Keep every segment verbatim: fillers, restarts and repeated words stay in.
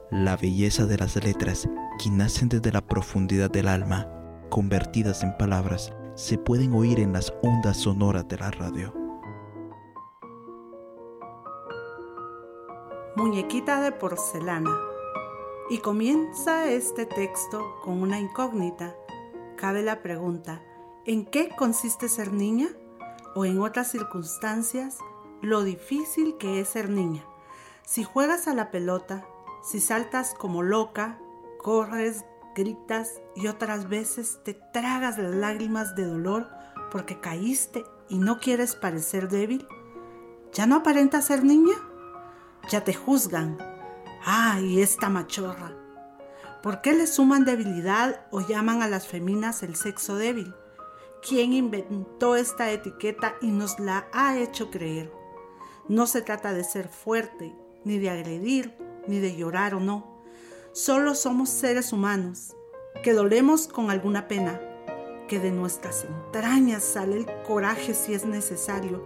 La belleza de las letras, que nacen desde la profundidad del alma, convertidas en palabras, se pueden oír en las ondas sonoras de la radio. Muñequita de porcelana. Y comienza este texto con una incógnita. Cabe la pregunta, ¿en qué consiste ser niña? O en otras circunstancias, lo difícil que es ser niña. Si juegas a la pelota, si saltas como loca, corres, gritas y otras veces te tragas las lágrimas de dolor porque caíste y no quieres parecer débil, ¿ya no aparentas ser niña? Ya te juzgan. ¡Ay, esta machorra! ¿Por qué le suman debilidad o llaman a las feminas el sexo débil? ¿Quién inventó esta etiqueta y nos la ha hecho creer? No se trata de ser fuerte, ni de agredir, ni de llorar o no. Solo somos seres humanos, que dolemos con alguna pena, que de nuestras entrañas sale el coraje si es necesario,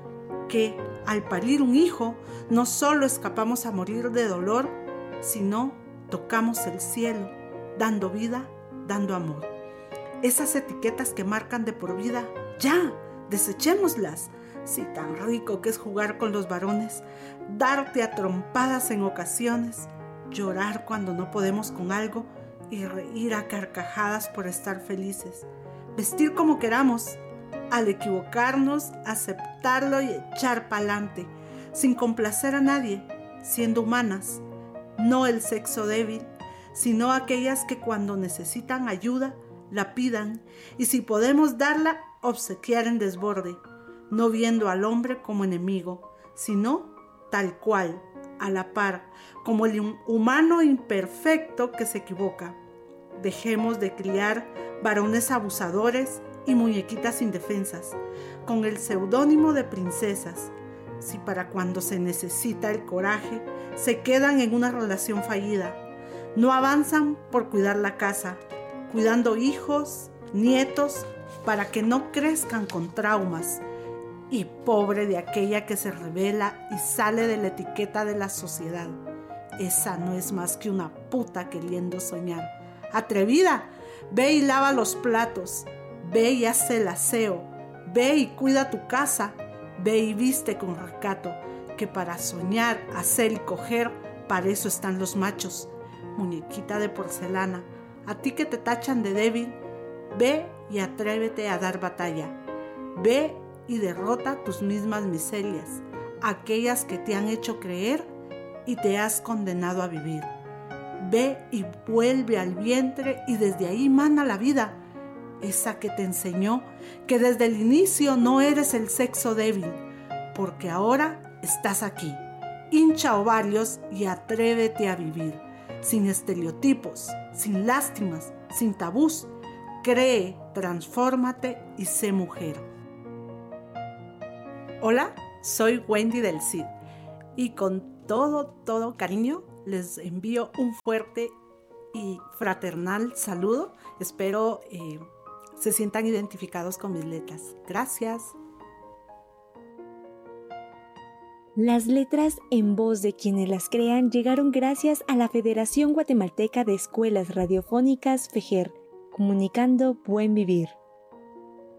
que al parir un hijo no solo escapamos a morir de dolor, sino tocamos el cielo, dando vida, dando amor. Esas etiquetas que marcan de por vida, ya, desechémoslas. Si tan rico que es jugar con los varones, darte a trompadas en ocasiones, llorar cuando no podemos con algo y reír a carcajadas por estar felices, vestir como queramos, al equivocarnos, aceptarlo y echar pa'lante, sin complacer a nadie, siendo humanas, no el sexo débil, sino aquellas que cuando necesitan ayuda, la pidan, y si podemos darla, obsequiar en desborde, no viendo al hombre como enemigo, sino tal cual, a la par, como el humano imperfecto que se equivoca. Dejemos de criar varones abusadores y muñequitas indefensas, con el seudónimo de princesas, si para cuando se necesita el coraje, se quedan en una relación fallida, no avanzan por cuidar la casa, cuidando hijos, nietos, para que no crezcan con traumas, y pobre de aquella que se rebela y sale de la etiqueta de la sociedad. Esa no es más que una puta queriendo soñar. Atrevida, ve y lava los platos, ve y hace el aseo, ve y cuida tu casa, ve y viste con recato, que para soñar, hacer y coger, para eso están los machos. Muñequita de porcelana, a ti que te tachan de débil, ve y atrévete a dar batalla. Ve y derrota tus mismas miserias, aquellas que te han hecho creer y te has condenado a vivir. Ve y vuelve al vientre y desde ahí mana la vida, esa que te enseñó que desde el inicio no eres el sexo débil, porque ahora estás aquí. Hincha ovarios y atrévete a vivir, sin estereotipos, sin lástimas, sin tabús. Cree, transfórmate y sé mujer. Hola, soy Wendy del Cid y con todo, todo cariño les envío un fuerte y fraternal saludo. Espero eh, se sientan identificados con mis letras. Gracias. Las letras en voz de quienes las crean llegaron gracias a la Federación Guatemalteca de Escuelas Radiofónicas FEGER, comunicando buen vivir.